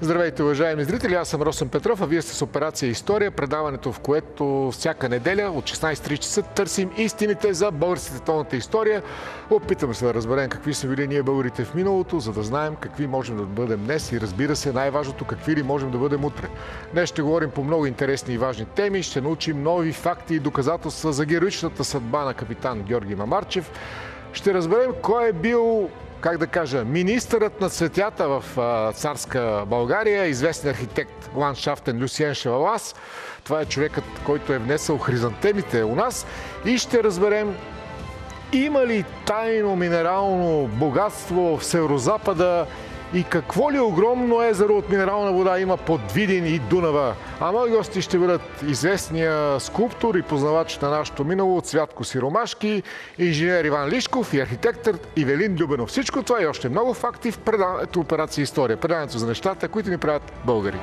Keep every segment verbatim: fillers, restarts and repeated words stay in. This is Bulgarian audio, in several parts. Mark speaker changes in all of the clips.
Speaker 1: Здравейте, уважаеми зрители! Аз съм Росен Петров, а вие сте с Операция История, предаването, в което всяка неделя от шестнайсет и трийсет часа търсим истините за българската световната история. Опитваме се да разберем какви са били ние българите в миналото, за да знаем какви можем да бъдем днес и, разбира се, най-важното, какви ли можем да бъдем утре. Днес ще говорим по много интересни и важни теми, ще научим нови факти и доказателства за героичната съдба на капитан Георги Мамарчев. Ще разберем кой е бил, как да кажа, министърът на цветята в а, царска България, известен архитект ландшафтен Люсиен Шевалас. Това е човекът, който е внесъл хризантемите у нас. И ще разберем има ли тайно минерално богатство в Северозапада и какво ли огромно езеро от минерална вода има под Видин и Дунава. А мои гости ще бъдат известния скулптор и познавач на нашето минало Цвятко Сиромашки, инженер Иван Лишков и архитектът Ивелин Любенов. Всичко това и още много факти в предаването Операция История. Предаването за нещата, които ни правят българи.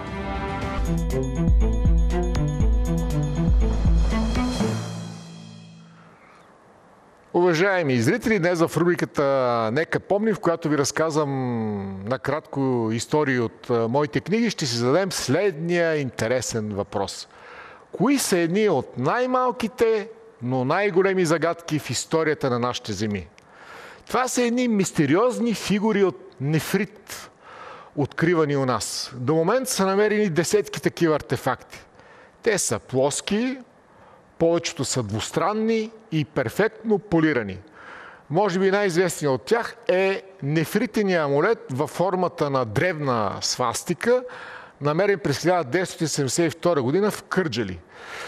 Speaker 1: Уважаеми зрители, днес в рубриката "Нека помним", в която ви разказвам накратко истории от моите книги, ще си зададем следния интересен въпрос. Кои са едни от най-малките, но най-големи загадки в историята на нашите земи? Това са едни мистериозни фигури от нефрит, откривани у нас. До момента са намерени десетки такива артефакти. Те са плоски, повечето са двустранни и перфектно полирани. Може би най-известният от тях е нефритеният амулет във формата на древна свастика, намерен през хиляда деветстотин седемдесет и втора година в Кърджали.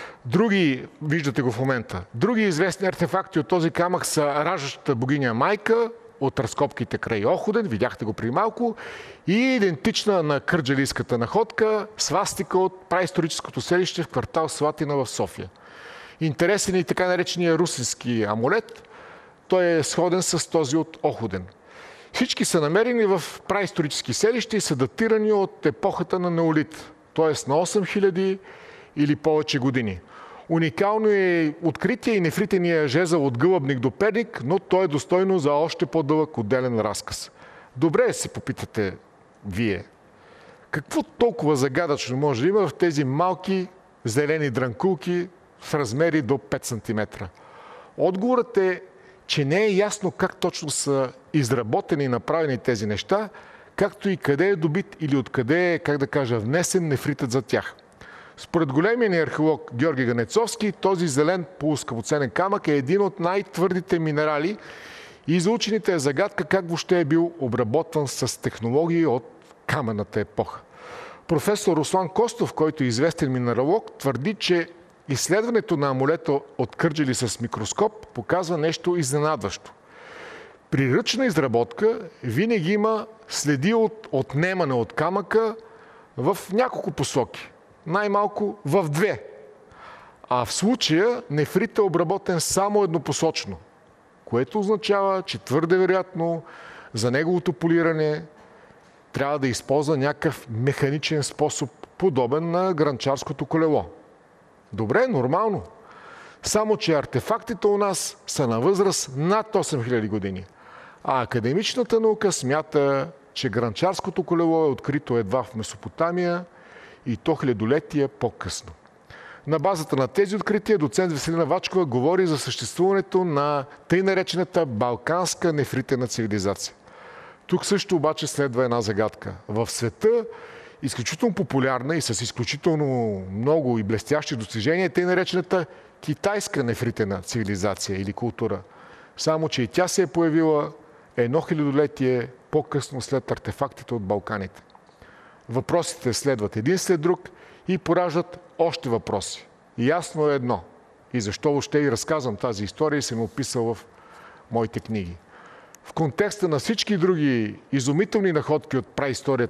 Speaker 1: Други, виждате го в момента, други известни артефакти от този камък са раждащата богиня Майка от разкопките край Охотен, видяхте го преди малко, и идентична на кърджалийската находка свастика от праисторическото селище в квартал Слатина в София. Интересен е и така наречения русински амулет. Той е сходен с този от Охотен. Всички са намерени в праисторически селища и са датирани от епохата на неолит, т.е. на осем хиляди или повече години. Уникално е откритие и нефритения жезъл от Гълъбник до Перник, но той е достойно за още по-дълъг отделен разказ. Добре се попитате вие, какво толкова загадъчно може да има в тези малки зелени дрънкулки в размери до пет сантиметра? Отговорът е, че не е ясно как точно са изработени и направени тези неща, както и къде е добит или откъде е, как да кажа, внесен нефритът за тях. Според големия ни археолог Георги Ганецовски, този зелен полускъпоценен камък е един от най-твърдите минерали и за учените е загадка как въобще е бил обработван с технологии от каменната епоха. Професор Руслан Костов, който е известен минералог, твърди, че изследването на амулета от Кърджали с микроскоп показва нещо изненадващо. При ръчна изработка винаги има следи от отнемане от камъка в няколко посоки. Най-малко в две. А в случая нефрит е обработен само еднопосочно, което означава, че твърде вероятно за неговото полиране трябва да използва някакъв механичен способ, подобен на гранчарското колело. Добре, нормално. Само че артефактите у нас са на възраст над осем хиляди години. А академичната наука смята, че гранчарското колело е открито едва в Месопотамия и то хилядолетия по-късно. На базата на тези открития доцент Веселина Вачкова говори за съществуването на тъй наречената балканска нефритена цивилизация. Тук също обаче следва една загадка. В света изключително популярна и с изключително много и блестящи достижения е тъй наречената китайска нефритена цивилизация или култура. Само че и тя се е появила едно хилядолетие по-късно след артефактите от Балканите. Въпросите следват един след друг и пораждат още въпроси. И ясно е едно. И защо въобще и разказвам тази история и съм описал в моите книги. В контекста на всички други изумителни находки от праисторията